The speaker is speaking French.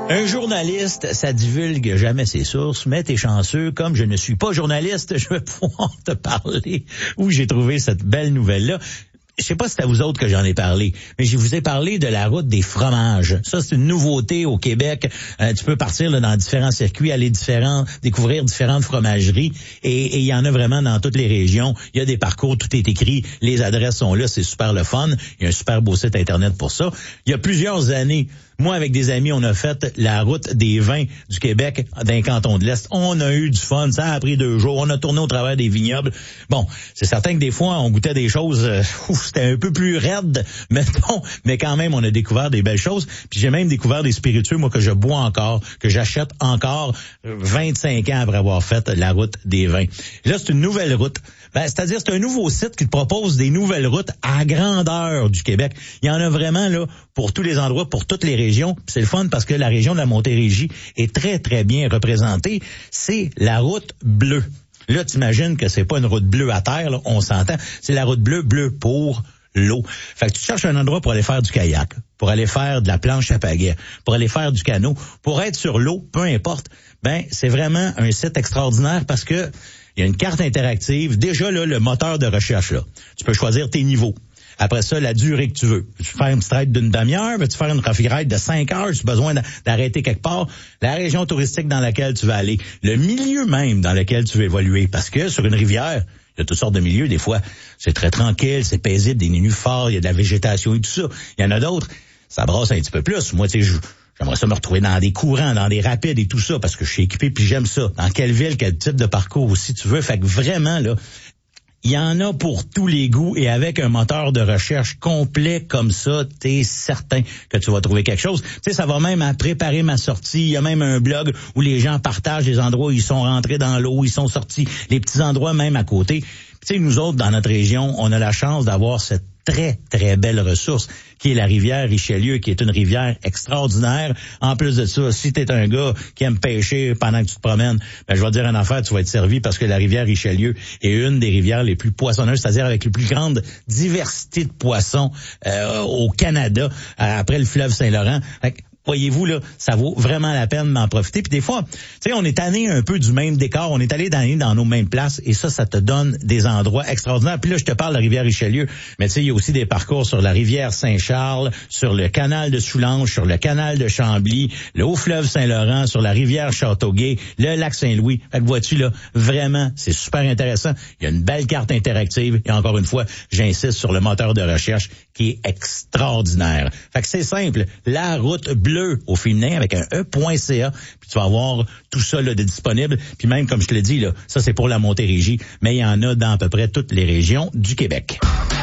Un journaliste, ça divulgue jamais ses sources, mais t'es chanceux, comme je ne suis pas journaliste, je vais pouvoir te parler où j'ai trouvé cette belle nouvelle-là. Je sais pas si c'est à vous autres que j'en ai parlé, mais je vous ai parlé de la route des fromages. Ça, c'est une nouveauté au Québec. Tu peux partir là, dans différents circuits, aller découvrir différentes fromageries, et il y en a vraiment dans toutes les régions. Il y a des parcours, tout est écrit, les adresses sont là, c'est super le fun. Il y a un super beau site Internet pour ça. Il y a plusieurs années, moi, avec des amis, on a fait la route des vins du Québec d'un canton de l'Est. On a eu du fun, ça a pris 2 jours. On a tourné au travers des vignobles. Bon, c'est certain que des fois, on goûtait des choses, c'était un peu plus raide, mettons, mais quand même, on a découvert des belles choses. Puis j'ai même découvert des spiritueux, moi, que je bois encore, que j'achète encore 25 ans après avoir fait la route des vins. Là, c'est une nouvelle route. C'est-à-dire, c'est un nouveau site qui te propose des nouvelles routes à grandeur du Québec. Il y en a vraiment, là, pour tous les endroits, pour toutes les régions. C'est le fun parce que la région de la Montérégie est très, très bien représentée. C'est la route bleue. Là, t'imagines que c'est pas une route bleue à terre, là, on s'entend. C'est la route bleue pour l'eau. Fait que tu cherches un endroit pour aller faire du kayak, pour aller faire de la planche à pagaie, pour aller faire du canot, pour être sur l'eau, peu importe. C'est vraiment un site extraordinaire parce que il y a une carte interactive. Déjà, là, le moteur de recherche, là. Tu peux choisir tes niveaux. Après ça, la durée que tu veux. Veux-tu faire une petite ride d'une demi-heure? Veux-tu faire une ride de 5 heures? Tu as besoin d'arrêter quelque part? La région touristique dans laquelle tu vas aller. Le milieu même dans lequel tu veux évoluer. Parce que sur une rivière, il y a toutes sortes de milieux. Des fois, c'est très tranquille, c'est paisible, des nénuphars, il y a de la végétation et tout ça. Il y en a d'autres, ça brasse un petit peu plus. Moi, tu sais, j'aimerais ça me retrouver dans des courants, dans des rapides et tout ça, parce que je suis équipé puis j'aime ça. Dans quelle ville, quel type de parcours aussi tu veux. Fait que vraiment, là, il y en a pour tous les goûts, et avec un moteur de recherche complet comme ça, t'es certain que tu vas trouver quelque chose. Tu sais, ça va même à préparer ma sortie. Il y a même un blog où les gens partagent les endroits où ils sont rentrés dans l'eau, ils sont sortis, les petits endroits même à côté. Tu sais, nous autres, dans notre région, on a la chance d'avoir cette très, très belle ressource qui est la rivière Richelieu, qui est une rivière extraordinaire. En plus de ça, si t'es un gars qui aime pêcher pendant que tu te promènes, je vais te dire une affaire, tu vas être servi parce que la rivière Richelieu est une des rivières les plus poissonneuses, c'est-à-dire avec les plus grandes diversités de poissons au Canada, après le fleuve Saint-Laurent. Voyez-vous, là, ça vaut vraiment la peine d'en profiter. Puis des fois, tu sais, on est tanné un peu du même décor, on est allé dans nos mêmes places, et ça te donne des endroits extraordinaires. Puis là, je te parle de la rivière Richelieu, mais tu sais, il y a aussi des parcours sur la rivière Saint-Charles, sur le canal de Soulanges, sur le canal de Chambly, le haut-fleuve Saint-Laurent, sur la rivière Châteauguay, le lac Saint-Louis. Fait que vois-tu, là, vraiment, c'est super intéressant. Il y a une belle carte interactive, et encore une fois, j'insiste sur le moteur de recherche qui est extraordinaire. Fait que c'est simple, la route bleue au féminin avec un e.ca, puis tu vas avoir tout ça là de disponible. Puis même, comme je te l'ai dit, là, ça c'est pour la Montérégie, mais il y en a dans à peu près toutes les régions du Québec.